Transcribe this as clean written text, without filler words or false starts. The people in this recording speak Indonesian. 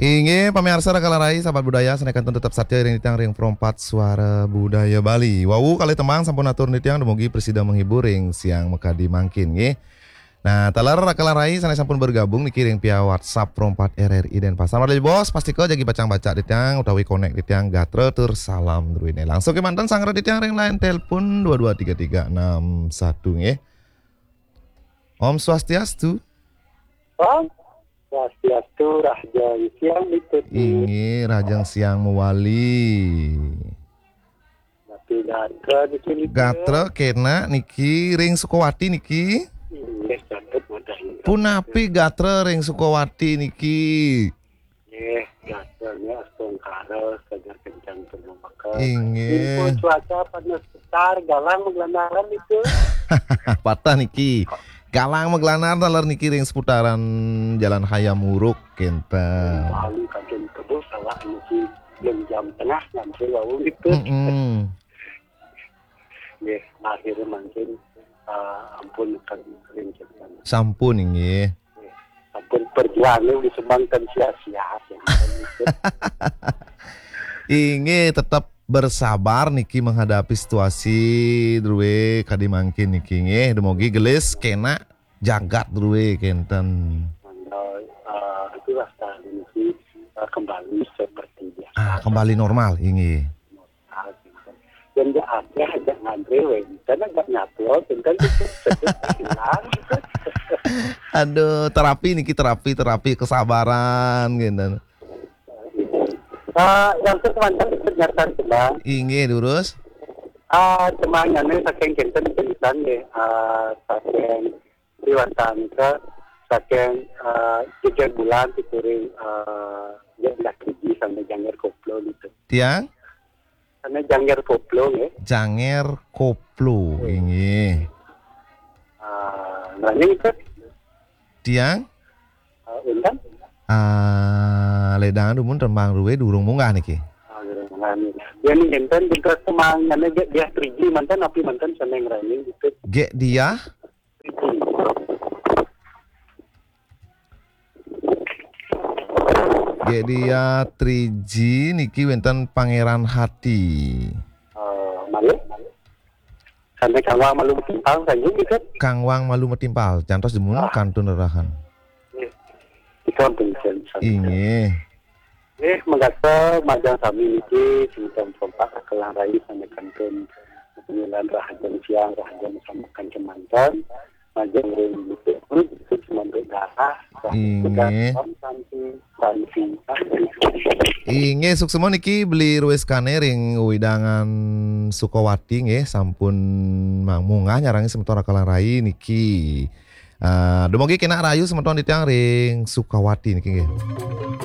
Inge pamirsa Rakalan Rai sahabat budaya senekan tetap satya ring titiang ring perompat suara budaya Bali. Wau kali temang sampun atur nitiang demogi presida menghibur ring siang mekadi mangkin nggih. Nah, talar Rakalan Rai sana sampun bergabung niki ring via WhatsApp perompat RRI dan pasar Mari bos pasti ko jagi bacang baca ditiang utawi connect ditiang gatre tur salam druine. Langsung ke mantan sangre ditiang ring lain telepon 223361 nggih. Om Swastiastu. Om Swastiastu Raja Siang itu Ingi Rajang Siang Mewali. tapi gatra di sini Gatra kena niki ring Sukowati niki. Yes, dapat modal. Punapi gatra ring Sukowati niki. Yes, gatranya astongkara segar kencang penuh maka. Inge Info cuaca panas besar galang melanaran itu. patah niki. Galang meglanar talar niki ring seputaran Jalan Hayam Muruk kenta. Lalu kajian terus salah ini jam tengah nanti lalu itu. Yes, akhirnya mungkin ampun kan rincian. Sampun inge. Ampun perjuangan disumbangkan sia-sia. Inge tetap bersabar niki menghadapi situasi druwe kadi mangkin niki nggih demogi gelis kena jagat druwe kenten. Itulah saat ini kembali seperti biasa. Kembali normal inge. Dan ya ada jangan rewe karena nggak nyatu tentang itu hilang. Aduh, terapi niki terapi kesabaran gitu. Yang kemantan ternyata cuma Inge durus. cuma nyane saking kenten tulisan deh saking riwatan ke saking 3 bulan dikuring ya nggak kerja sampai jangger koplo gitu. Tiang Karena jangger koplo ya. Janger Koplo inge. Nah ini kan Tiang undang. Ledang dumun tembang ruwe durung munggah niki. Ya nih enten juga semangatnya dia 3G mantan api mantan seneng running gitu. Ge dia 3G niki wenten Pangeran Hati. Malu. Sampai Kang Wang malu timpal saja gitu. Kang Wang malu metimpal, cantos demun kantun rerahan. Itu penting. Inge. Menggasa majang sami niki simptom sompak kelang rai sampai kantun pemilihan rahajan siang rahajan sama kancing mantan majang ring gitu itu cuma berdarah Inge. Inge suksemo niki beli ruwes kane ring widangan Sukowati nggih sampun mangmunggah nyarangi sementara Rakalan Rai niki. Demogi kena rayu sementara ditiang ring Sukawati niki nggih.